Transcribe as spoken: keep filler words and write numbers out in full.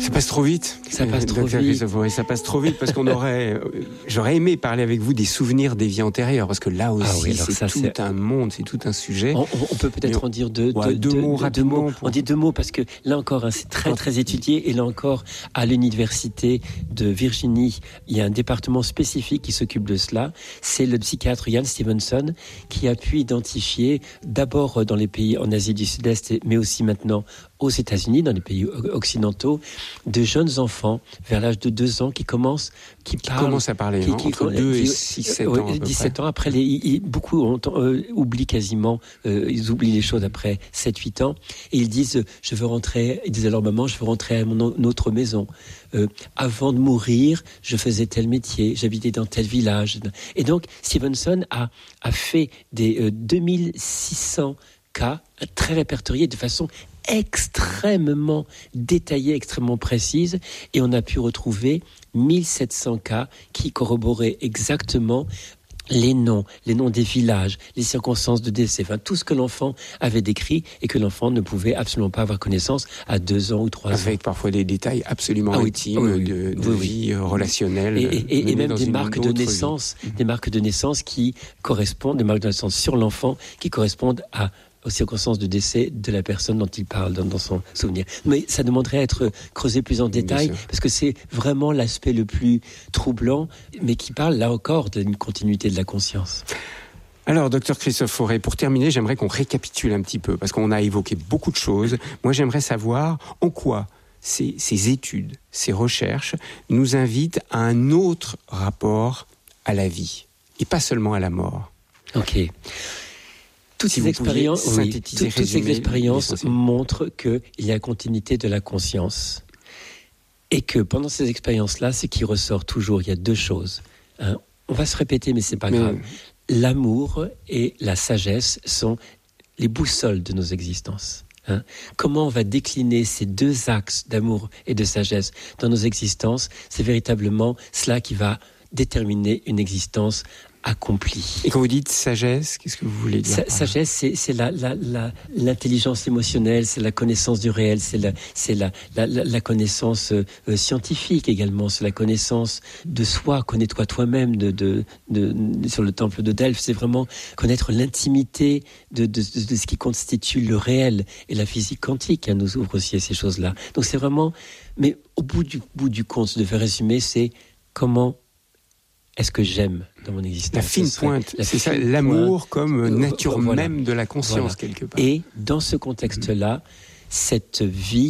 Ça passe trop vite. Ça passe trop Docteur vite. Oui, ça passe trop vite parce qu'on aurait, j'aurais aimé parler avec vous des souvenirs des vies antérieures parce que là aussi, Ah oui, alors c'est ça, tout c'est... un monde, c'est tout un sujet. On, on peut peut-être on, en dire deux, ouais, deux, deux, deux mots deux, rapidement. Deux mots. Pour... On dit deux mots parce que là encore, hein, c'est très très étudié et là encore, à l'université de Virginie, il y a un département spécifique qui s'occupe de cela. C'est le psychiatre Ian Stevenson qui a pu identifier d'abord dans les pays en Asie du Sud-Est, mais aussi maintenant aux États-Unis, dans les pays occidentaux, de jeunes enfants vers l'âge de deux ans qui commencent, qui, qui parlent, commencent à parler qui, hein, qui, entre qui, deux qui, et six sept euh, ans. À peu dix-sept près. ans. Après, les, ils, beaucoup ont, euh, oublient quasiment, euh, ils oublient les choses après sept huit ans. Et ils disent, je veux rentrer, ils disent à leur maman, je veux rentrer à mon autre maison. Euh, avant de mourir, je faisais tel métier, j'habitais dans tel village. Et donc, Stevenson a, a fait des euh, deux mille six cents cas très répertoriés de façon extrêmement détaillée, extrêmement précise, et on a pu retrouver mille sept cents cas qui corroboraient exactement les noms, les noms des villages, les circonstances de décès, enfin tout ce que l'enfant avait décrit et que l'enfant ne pouvait absolument pas avoir connaissance à deux ans ou trois ans. Avec parfois des détails absolument ah oui, intimes oui, oui, de, de oui, vie oui. relationnelle. Et, et, et même des marques de naissance, vie. des marques de naissance qui correspondent, des marques de naissance sur l'enfant qui correspondent à aux circonstances de décès de la personne dont il parle dans, dans son souvenir. Mais ça demanderait à être creusé plus en détail parce que c'est vraiment l'aspect le plus troublant, mais qui parle là encore d'une continuité de la conscience. Alors, docteur Christophe Fauré, pour terminer, j'aimerais qu'on récapitule un petit peu parce qu'on a évoqué beaucoup de choses. Moi, j'aimerais savoir en quoi ces, ces études, ces recherches nous invitent à un autre rapport à la vie et pas seulement à la mort. Ok. Toutes si ces expériences, oui, toutes, toutes ces expériences montrent qu'il y a continuité de la conscience et que pendant ces expériences-là, ce qui ressort toujours, il y a deux choses. Hein, on va se répéter, mais c'est pas mais... grave. L'amour et la sagesse sont les boussoles de nos existences. Hein. Comment on va décliner ces deux axes d'amour et de sagesse dans nos existences, c'est véritablement cela qui va déterminer une existence accomplie. Et quand vous dites sagesse, qu'est-ce que vous voulez dire? Sa- Sagesse, c'est, c'est la, la, la, l'intelligence émotionnelle, c'est la connaissance du réel, c'est la, c'est la, la, la connaissance euh, scientifique également, c'est la connaissance de soi, connais-toi toi-même de, de, de, de, sur le temple de Delphes, c'est vraiment connaître l'intimité de, de, de, de ce qui constitue le réel. Et la physique quantique hein, nous ouvre aussi à ces choses-là. Donc c'est vraiment... Mais au bout du, bout du compte, je devais résumer, c'est comment est-ce que j'aime dans mon existence. La fine pointe, la c'est fine ça, l'amour pointe, comme nature voilà. même de la conscience, voilà. quelque part. Et dans ce contexte-là, cette vie